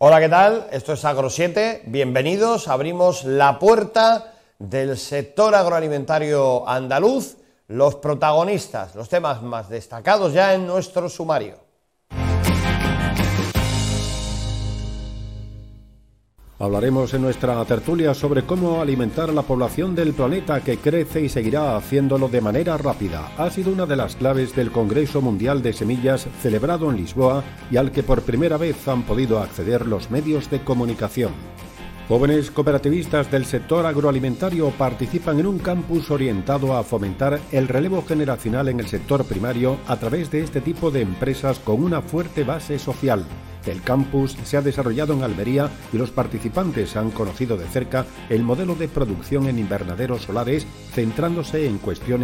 Hola, ¿qué tal? Esto es Agro7, bienvenidos. Abrimos la puerta del sector agroalimentario andaluz, los protagonistas, los temas más destacados ya en nuestro sumario. Hablaremos en nuestra tertulia sobre cómo alimentar a la población del planeta que crece y seguirá haciéndolo de manera rápida. Ha sido una de las claves del Congreso Mundial de Semillas celebrado en Lisboa y al que por primera vez han podido acceder los medios de comunicación. Jóvenes cooperativistas del sector agroalimentario participan en un campus orientado a fomentar el relevo generacional en el sector primario a través de este tipo de empresas con una fuerte base social. El campus se ha desarrollado en Almería y los participantes han conocido de cerca el modelo de producción en invernaderos solares, centrándose en cuestiones